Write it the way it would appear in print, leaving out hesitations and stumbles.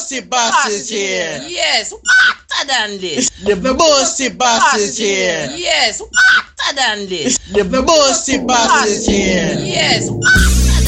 bossy boss is here. Yes, hotter than this. The bossy boss is here. Yes, hotter than this. The bossy boss is here. Yes,